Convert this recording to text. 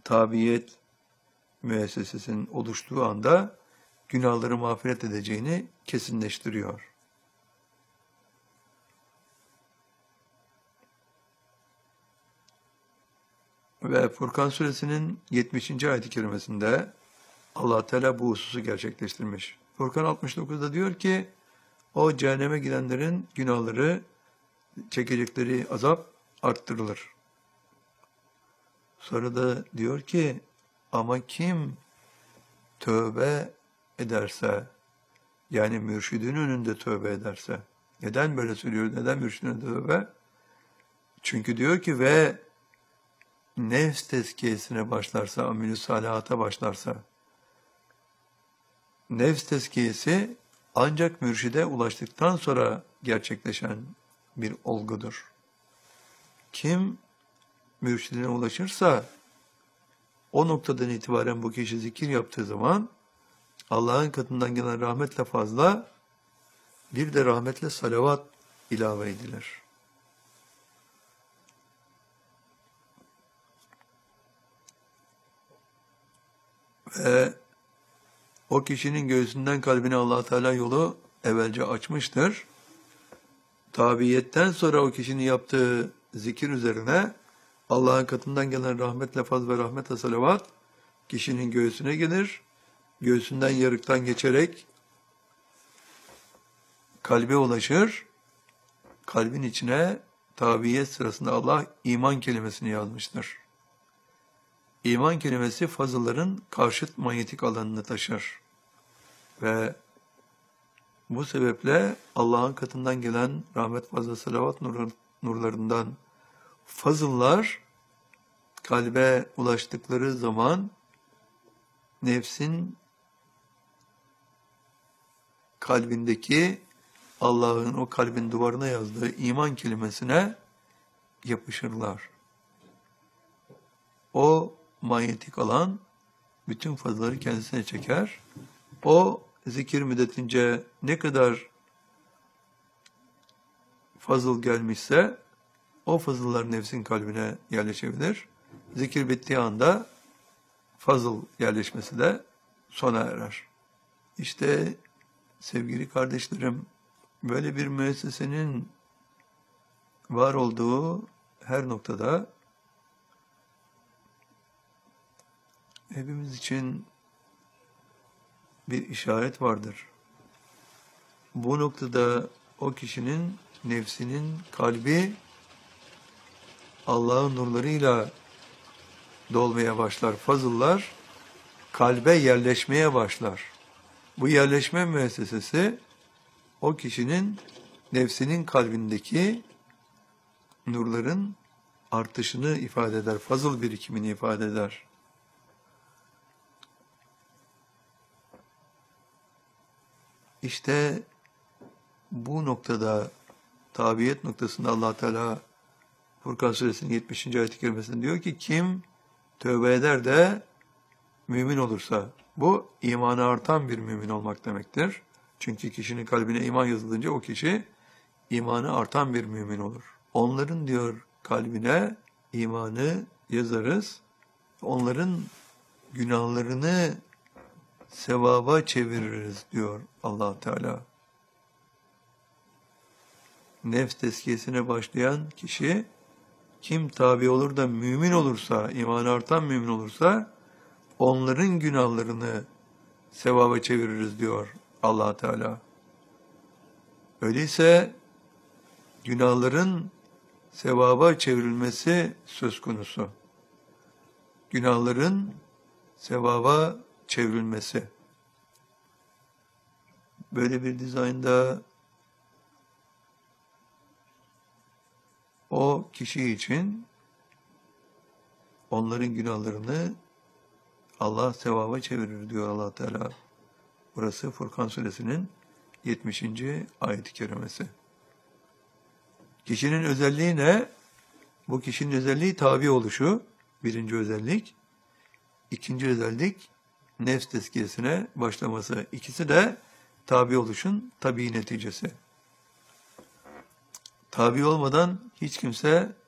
tabiyet müessesesinin oluştuğu anda günahları mağfiret edeceğini kesinleştiriyor. Ve Furkan suresinin 70. ayet-i kerimesinde Allah Teala bu hususu gerçekleştirmiş. Furkan 69'da diyor ki, o cehenneme gidenlerin günahları, çekecekleri azap arttırılır. Sonra da diyor ki, ama kim tövbe ederse, yani mürşidin önünde tövbe ederse, neden böyle söylüyor, neden mürşidin önünde tövbe? Çünkü diyor ki, ve nefs tezkiyesine başlarsa, amel-i salihata başlarsa, nefs tezkiyesi ancak mürşide ulaştıktan sonra gerçekleşen bir olgudur. Kim mürşidine ulaşırsa, o noktadan itibaren bu kişi zikir yaptığı zaman, Allah'ın katından gelen rahmetle fazla, bir de rahmetle salavat ilave edilir. Ve o kişinin göğsünden kalbine Allah Teala yolu evvelce açmıştır. Tabiyetten sonra o kişinin yaptığı zikir üzerine Allah'ın katından gelen rahmetle faz ve rahmetle salavat kişinin göğsüne gelir. Göğsünden yarıktan geçerek kalbe ulaşır. Kalbin içine tabiyet sırasında Allah iman kelimesini yazmıştır. İman kelimesi fazılların karşıt manyetik alanını taşır. Ve bu sebeple Allah'ın katından gelen rahmet, fazla, salavat nurlarından fazıllar kalbe ulaştıkları zaman nefsin kalbindeki Allah'ın o kalbin duvarına yazdığı iman kelimesine yapışırlar. O manyetik alan bütün fazları kendisine çeker. O zikir müddetince ne kadar fazıl gelmişse o fazıllar nefsin kalbine yerleşebilir. Zikir bittiği anda fazıl yerleşmesi de sona erer. İşte sevgili kardeşlerim, böyle bir müessesenin var olduğu her noktada hepimiz için bir işaret vardır. Bu noktada o kişinin nefsinin kalbi Allah'ın nurlarıyla dolmaya başlar. Fazıllar kalbe yerleşmeye başlar. Bu yerleşme müessesesi o kişinin nefsinin kalbindeki nurların artışını ifade eder. Fazıl birikimini ifade eder. İşte bu noktada, tabiyet noktasında Allah Teala Furkan suresinin 70. ayet-i kerimesinde diyor ki, kim tövbe eder de mümin olursa, bu imanı artan bir mümin olmak demektir. Çünkü kişinin kalbine iman yazılınca o kişi imanı artan bir mümin olur. Onların diyor kalbine imanı yazarız, onların günahlarını sevaba çeviririz diyor Allah Teala. Nefs tezkiyesine başlayan kişi, kim tabi olur da mümin olursa, imanı artan mümin olursa, onların günahlarını sevaba çeviririz diyor Allah Teala. Öyleyse günahların sevaba çevrilmesi söz konusu. Günahların sevaba çevrilmesi. Böyle bir dizaynda o kişi için onların günahlarını Allah sevaba çevirir diyor Allah Teala. Burası Furkan suresinin 70. ayet-i kerimesi. Kişinin özelliği ne? Bu kişinin özelliği tabi oluşu. Birinci özellik. İkinci özellik nefs tezkiyesine başlaması. İkisi de tabi oluşun tabii neticesi. Tabi olmadan hiç kimse